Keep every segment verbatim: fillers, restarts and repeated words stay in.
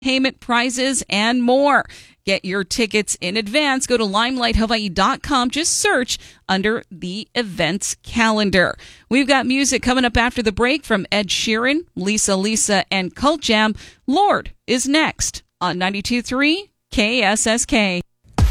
payment prizes, and more. Get your tickets in advance. Go to limelight hawaii dot com. Just search under the events calendar. We've got music coming up after the break from Ed Sheeran, Lisa Lisa, and Cult Jam. Lord is next on ninety-two point three K S S K.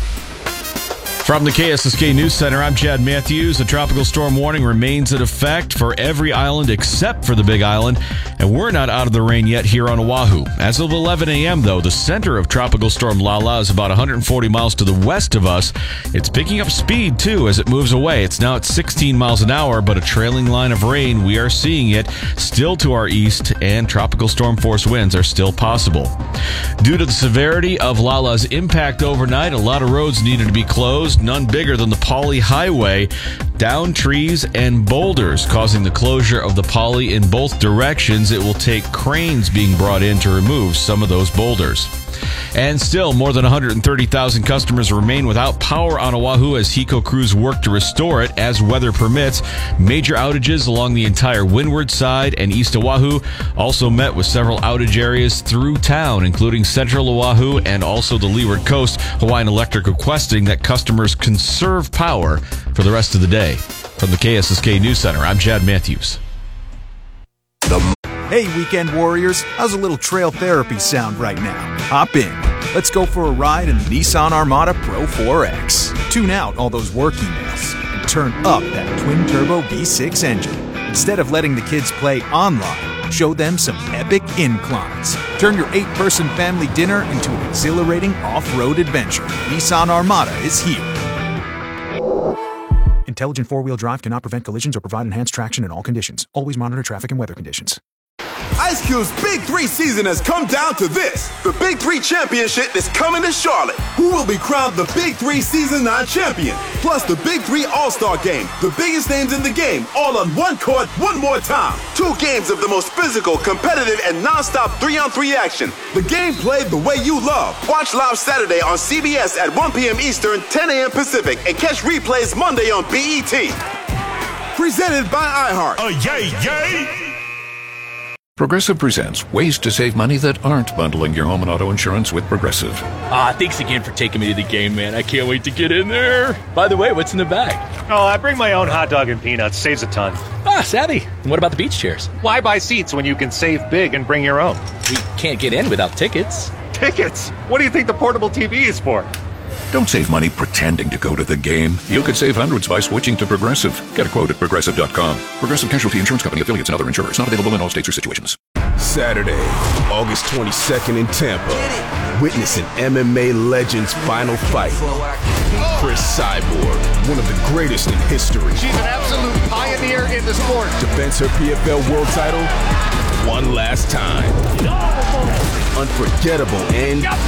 From the K S S K News Center, I'm Chad Matthews. A tropical storm warning remains in effect for every island except for the Big Island, and we're not out of the rain yet here on Oahu. As of eleven a.m., though, the center of Tropical Storm Lala is about one hundred forty miles to the west of us. It's picking up speed, too, as it moves away. It's now at sixteen miles an hour, but a trailing line of rain, we are seeing it still to our east, and tropical storm force winds are still possible. Due to the severity of Lala's impact overnight, a lot of roads needed to be closed. None bigger than the Pali Highway. Down trees and boulders causing the closure of the Pali in both directions. It will take cranes being brought in to remove some of those boulders. And still, more than one hundred thirty thousand customers remain without power on Oahu as HECO crews work to restore it as weather permits. Major outages along the entire windward side and east Oahu. Also met with several outage areas through town, including central Oahu and also the leeward coast. Hawaiian Electric requesting that customers conserve power for the rest of the day. From the K S S K News Center, I'm Chad Matthews. The- Hey, weekend warriors, how's a little trail therapy sound right now? Hop in. Let's go for a ride in the Nissan Armada Pro four X. Tune out all those work emails and turn up that twin-turbo V six engine. Instead of letting the kids play online, show them some epic inclines. Turn your eight-person family dinner into an exhilarating off-road adventure. Nissan Armada is here. Intelligent four-wheel drive cannot prevent collisions or provide enhanced traction in all conditions. Always monitor traffic and weather conditions. Ice Cube's Big Three season has come down to this. The Big Three Championship is coming to Charlotte. Who will be crowned the Big Three Season nine champion? Plus the Big Three All-Star Game. The biggest names in the game, all on one court, one more time. Two games of the most physical, competitive, and non-stop three-on-three action. The game played the way you love. Watch live Saturday on C B S at one p.m. Eastern, ten a.m. Pacific, and catch replays Monday on B E T. Presented by iHeart. Oh, yay, yay! Progressive presents ways to save money that aren't bundling your home and auto insurance with Progressive. Ah, thanks again for taking me to the game, man. I can't wait to get in there. By the way, what's in the bag? Oh, I bring my own hot dog and peanuts. Saves a ton. Ah, savvy. And what about the beach chairs? Why buy seats when you can save big and bring your own? We can't get in without tickets. Tickets? What do you think the portable T V is for? Don't save money pretending to go to the game. You could save hundreds by switching to Progressive. Get a quote at progressive dot com. Progressive Casualty Insurance Company, affiliates, and other insurers. Not available in all states or situations. Saturday, August twenty-second in Tampa. Witness an M M A legend's final fight. Chris Cyborg, one of the greatest in history. She's an absolute pioneer in the sport. Defends her P F L world title one last time. Unforgettable end to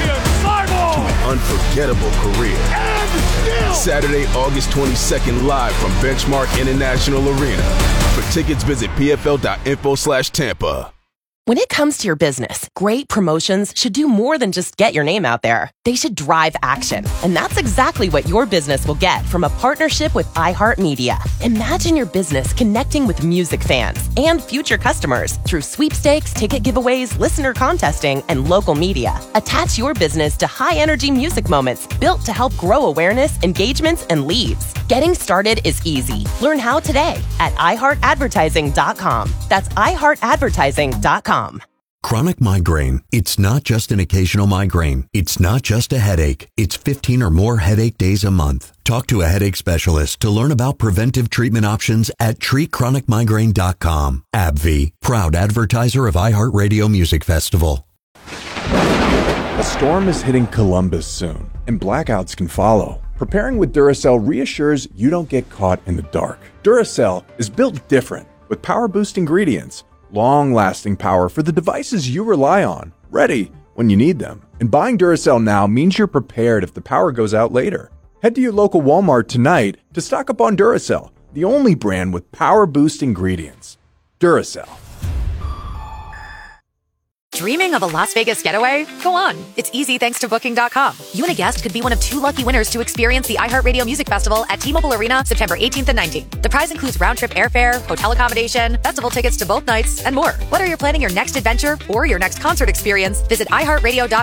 an unforgettable career. Saturday, August twenty-second, live from Benchmark International Arena. For tickets, visit p f l dot info slash Tampa. When it comes to your business, great promotions should do more than just get your name out there. They should drive action. And that's exactly what your business will get from a partnership with iHeartMedia. Imagine your business connecting with music fans and future customers through sweepstakes, ticket giveaways, listener contesting, and local media. Attach your business to high-energy music moments built to help grow awareness, engagements, and leads. Getting started is easy. Learn how today at i heart advertising dot com. That's i heart advertising dot com. Chronic migraine. It's not just an occasional migraine. It's not just a headache. It's fifteen or more headache days a month. Talk to a headache specialist to learn about preventive treatment options at treat chronic migraine dot com. AbbVie, proud advertiser of iHeartRadio Music Festival. A storm is hitting Columbus soon, and blackouts can follow. Preparing with Duracell reassures you don't get caught in the dark. Duracell is built different with power-boost ingredients, long-lasting power for the devices you rely on, ready when you need them. And buying Duracell now means you're prepared if the power goes out later. Head to your local Walmart tonight to stock up on Duracell, the only brand with power-boost ingredients. Duracell. Dreaming of a Las Vegas getaway? Go on. It's easy thanks to Booking dot com. You and a guest could be one of two lucky winners to experience the iHeartRadio Music Festival at T-Mobile Arena September eighteenth and nineteenth. The prize includes round-trip airfare, hotel accommodation, festival tickets to both nights, and more. Whether you're planning your next adventure or your next concert experience, visit i heart radio dot